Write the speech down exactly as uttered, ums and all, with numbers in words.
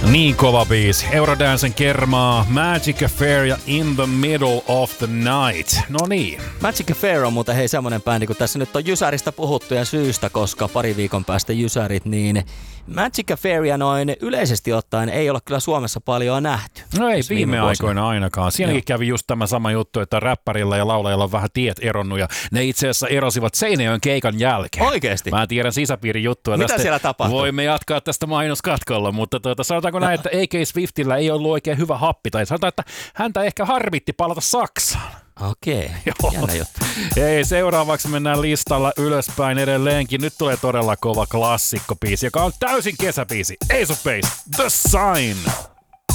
Niin kova biisi. Eurodancen kermaa Magic Affair ja In the Middle of the Night. No niin. Magic Affair on muuten hei semmonen bändi, kun tässä nyt on Jysäristä puhuttu ja syystä, koska pari viikon päästä Jysärit, niin Magic Affairia noin yleisesti ottaen ei ole kyllä Suomessa paljon nähty. No ei viime, viime aikoina vuosina. ainakaan. Siinäkin kävi just tämä sama juttu, että räppärillä ja laulajalla on vähän tiet eronnut ja ne itse asiassa erosivat Seinäjoen keikan jälkeen. Oikeesti? Mä tiedän sisäpiirin juttua. Mitä tästä. siellä tapahtui? Voimme jatkaa tästä mainoskatkolla, mutta tuota, sanotaanko näin, että A K Swiftillä ei ollut oikein hyvä happi, tai sanotaan, että häntä ehkä harmitti palata Saksaan. Okei, jännä juttu. Ei, seuraavaksi mennään listalla ylöspäin edelleenkin. Nyt tulee todella kova klassikkobiisi, joka on täysin kesäbiisi. Ace of Base, The Sign.